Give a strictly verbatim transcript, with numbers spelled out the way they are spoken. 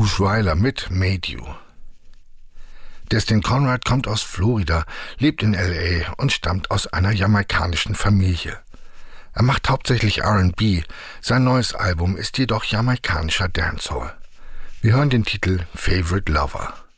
Bruce Weiler mit Made You. Destin Conrad kommt aus Florida, lebt in L A und stammt aus einer jamaikanischen Familie. Er macht hauptsächlich R and B, sein neues Album ist jedoch jamaikanischer Dancehall. Wir hören den Titel Favorite Lover.